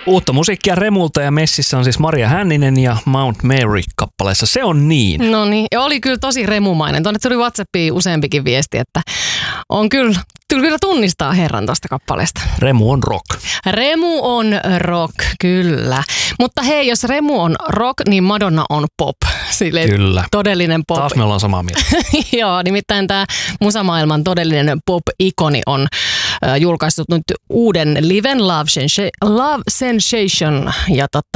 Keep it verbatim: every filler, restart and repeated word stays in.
Uutta musiikkia Remulta ja messissä on siis Maria Hänninen ja Mount Mary-kappaleessa Se on niin. No niin, ja oli kyllä tosi remumainen. Tuonne tuli WhatsAppiin useampikin viesti, että on kyllä, kyllä tunnistaa herran tuosta kappaleesta. Remu on rock. Remu on rock, kyllä. Mutta hei, jos Remu on rock, niin Madonna on pop. Silleen kyllä. Todellinen pop. Taas me ollaan samaa mieltä. Joo, nimittäin tämä musamaailman todellinen pop-ikoni on äh, julkaissut nyt uuden liven Love, Sensa- Love Sensation. Ja totta,